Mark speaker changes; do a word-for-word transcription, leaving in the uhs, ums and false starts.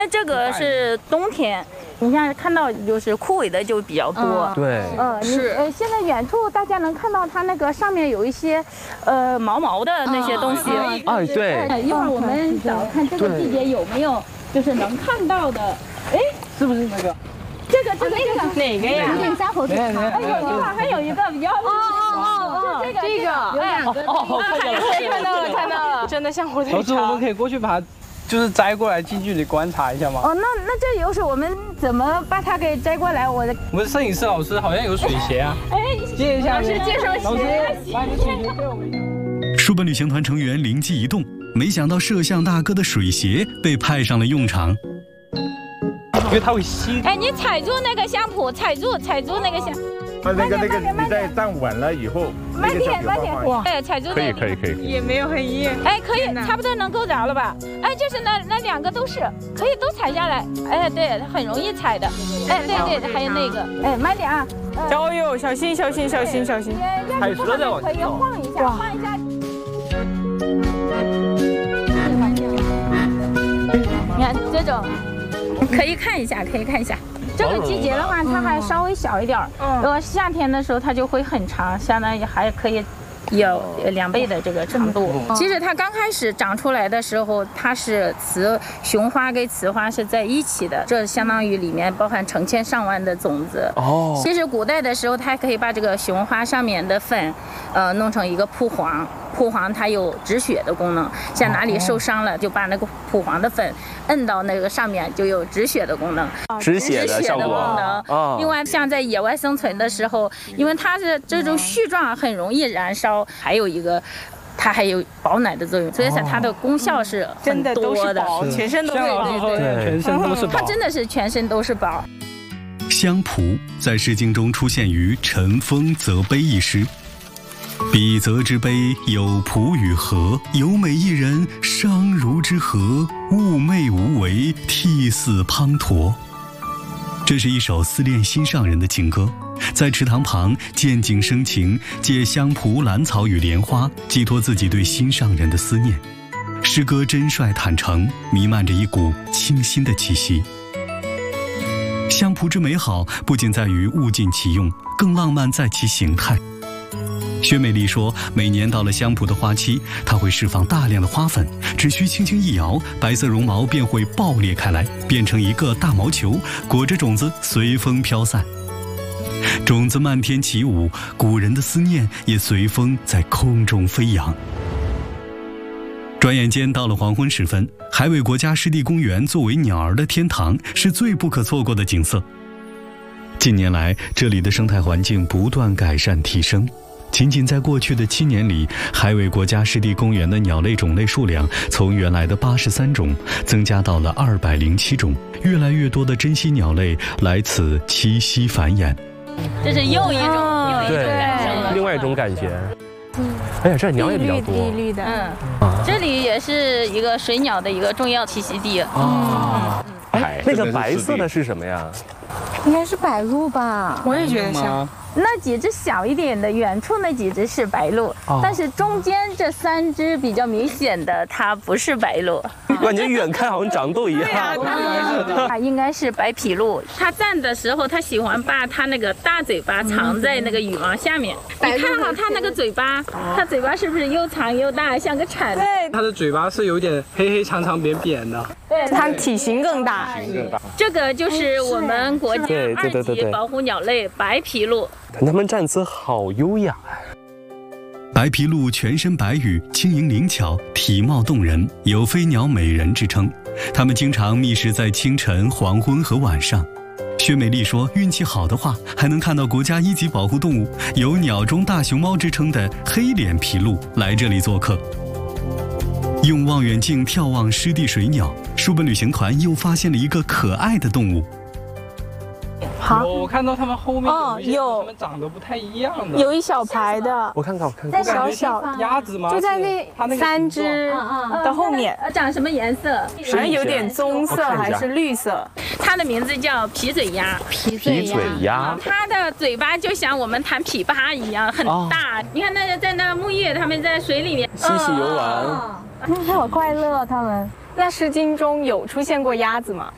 Speaker 1: 那这个是冬天，你像看到就是枯萎的就比较多。
Speaker 2: 嗯、对，
Speaker 1: 呃，是呃，现在远处大家能看到它那个上面有一些呃毛毛的那些东西。
Speaker 2: 哎，对。
Speaker 1: 一会儿我们找看这个季节有没有就是能看到的。哎，
Speaker 3: 是不是那个？
Speaker 1: 这个这个这个哪个呀？
Speaker 4: 那个沙猴子。
Speaker 1: 哎呦，一会儿还有一个比较。哦哦哦，这个这个，
Speaker 4: 有两个。
Speaker 3: 哦，
Speaker 1: 看到了看到了，真的像火腿肠。
Speaker 3: 老师，我们可以过去把它。就是摘过来近距离观察一下吗？
Speaker 1: 哦，那那这又是我们怎么把它给摘过来？我的
Speaker 3: 我们摄影师老师好像有水鞋啊，哎，借一下。
Speaker 1: 老师借双鞋。
Speaker 3: 老师，把你的水鞋借我们一下。
Speaker 5: 书本旅行团成员灵机一动，没想到摄像大哥的水鞋被派上了用场。
Speaker 3: 因为它会吸。
Speaker 1: 哎，你踩住那个香蒲，踩住踩住那个香。
Speaker 6: 那个那个，你再站稳了以后，
Speaker 1: 慢点慢点，哇！哎，踩住
Speaker 2: 可以可以可以，
Speaker 1: 也没有很硬。哎，可以，差不多能够着了吧？哎，就是那那两个都是可以都踩下来。哎，对，很容易踩的。哎，对对，还有那个，哎，慢点啊！
Speaker 7: 加油，小心小心小心小心！
Speaker 3: 海蛇在往前走。
Speaker 1: 可以晃一下，晃一下。你看这种，可以看一下，可以看一下。这个季节的话，它还稍微小一点儿。如果夏天的时候，它就会很长，相当于还可以有两倍的这个长度。其实它刚开始长出来的时候，它是雌雄花跟雌花是在一起的，这相当于里面包含成千上万的种子。哦。其实古代的时候，它可以把这个雄花上面的粉，呃，弄成一个铺黄。铺黄它有止血的功能，像哪里受伤了，就把那个铺黄的粉摁到那个上面，就有止血的功能。
Speaker 2: 止血的效果。
Speaker 1: 功能。哦。另外，像在野外生存的时候，因为它是这种絮状很容易燃烧，还有一个。它还有保暖的作用，所以说它的功效是很多的，
Speaker 7: 全身都是宝，
Speaker 3: 对，全身都是宝。
Speaker 1: 它真的是全身都是宝。
Speaker 5: 香蒲在诗经中出现于《晨风则悲》一诗。彼则之悲，有仆与和，有美一人，商如之何？寤寐无为，涕泗滂沱。这是一首思恋心上人的情歌，在池塘旁见景生情，借香蒲、兰草与莲花，寄托自己对心上人的思念。诗歌真率坦诚，弥漫着一股清新的气息。香蒲之美好，不仅在于物尽其用，更浪漫在其形态。薛美丽说，每年到了香蒲的花期，它会释放大量的花粉，只需轻轻一摇，白色绒毛便会爆裂开来，变成一个大毛球，裹着种子随风飘散。种子漫天起舞，古人的思念也随风在空中飞扬。转眼间到了黄昏时分，海尾国家湿地公园作为鸟儿的天堂，是最不可错过的景色。近年来，这里的生态环境不断改善提升。仅仅在过去的七年里，海尾国家湿地公园的鸟类种类数量从原来的八十三种增加到了二百零七种，越来越多的珍稀鸟类来此栖息繁衍。
Speaker 1: 这是又一种，又一种感受，
Speaker 2: 另外一种感觉。哎呀，这鸟也比较多，
Speaker 4: 绿绿的。
Speaker 1: 嗯，这里也是一个水鸟的一个重要栖息地。
Speaker 2: 啊，哎，那个白色的是什么呀？
Speaker 4: 应该是白鹭吧，
Speaker 7: 我也觉得像。
Speaker 1: 那几只小一点的，远处那几只是白鹭，哦、但是中间这三只比较明显的，它不是白鹭。
Speaker 2: 感觉远看好像长豆一样。
Speaker 1: 它应该是白皮鹭。它站的时候，它喜欢把它那个大嘴巴藏在那个羽毛下面。嗯、你看好它那个嘴巴，它嘴巴是不是又长又大，像个铲？
Speaker 7: 对，
Speaker 3: 它的嘴巴是有点黑黑长长扁扁的。
Speaker 1: 对，
Speaker 7: 它体型更大。
Speaker 1: 这个就是我们国家二级保护鸟类白皮鹭。
Speaker 2: 它们站姿好优雅啊！
Speaker 5: 白皮鹭全身白羽，轻盈灵巧，体貌动人，有飞鸟美人之称。它们经常觅食在清晨、黄昏和晚上。薛美丽说，运气好的话，还能看到国家一级保护动物有鸟中大熊猫之称的黑脸琵鹭来这里做客。用望远镜眺望湿地水鸟，书本旅行团又发现了一个可爱的动物。
Speaker 3: 有，我看到他们后面有一些它们长得不太一样的，
Speaker 7: 有一小排的，
Speaker 2: 我看看，我看看，
Speaker 7: 小小
Speaker 3: 鸭子吗？
Speaker 7: 就在那三只的后面。
Speaker 1: 长什么颜色？
Speaker 7: 好像有点棕色还是绿色。
Speaker 1: 它的名字叫皮嘴鸭。
Speaker 2: 皮嘴鸭。
Speaker 1: 它的嘴巴就像我们弹琵琶一样很大。你看那个在那沐浴，它们在水里面
Speaker 2: 嬉戏游玩。
Speaker 4: 那好快乐，他们。
Speaker 7: 那《诗经》中有出现过鸭子吗？